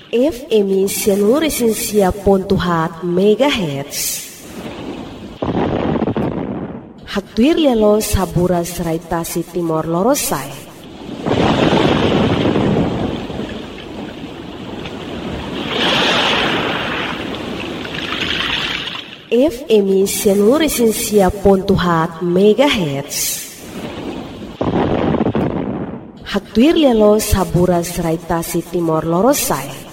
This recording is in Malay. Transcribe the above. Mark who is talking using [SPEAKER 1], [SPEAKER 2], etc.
[SPEAKER 1] FM 105.7 MHz. Hatuir lelo sabura serai tasi Timor Lorosai. FM 105.7 MHz. Hatuir lelo sabura serai tasi Timor Lorosai.